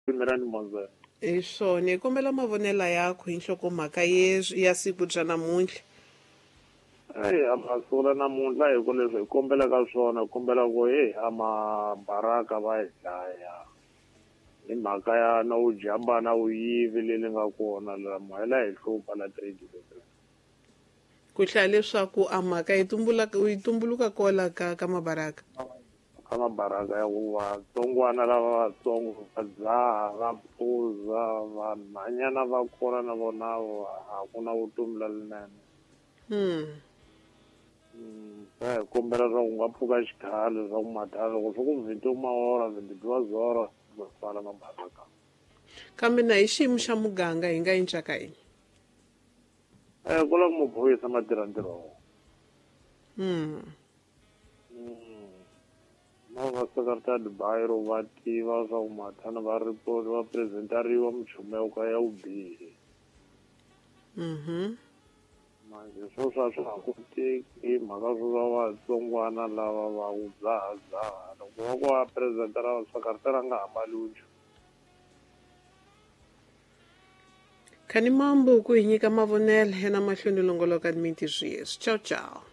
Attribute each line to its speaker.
Speaker 1: Mirani Monza.
Speaker 2: Hi swona hi kombela mavonela yakho hi nhlokomhaka ya siku bya namuntlha.
Speaker 1: Amasula namuntlha hi ku leswi hi kombelaka swona hi kombela ku amabaraka va hi dlaya hi mhaka ya na wu jamba na vuyivi leyi nga kona lama hi la hi hlupha la trade.
Speaker 2: Ku hlaya leswaku a mhaka yi tumbuluka kola ka mabaraka.
Speaker 1: Ka mabaraka ya ku vatsongwana lava vatsongo va dzaha va phuza vanhwanyana va kona na vona a ku na vutomi lelinene. Hi kombela swa ku nga pfuka xikhale swa ku matala loko swi ku 21 mahora 22 hora va pfala mabaraka.
Speaker 2: Kambe na hi xiyimo xa muganga hi nga endlaka yini?
Speaker 1: Ku lava ku maphorisa ma tirha ntirho wa na va secretary Bayro va tiva swa ku mathana va report va presentariwa muchumeko ya vubihi. Manje swo swa swi nga koteki hi mhaka swo va vatsongwana lava va ku dzaha loko va ku va presentara secretary a nga hambaliwi nchumu.
Speaker 2: Khani Mambo ku hi nyika mavonelo ya na mahlweni longoloka ni minti swiyesi. Ciao ciao.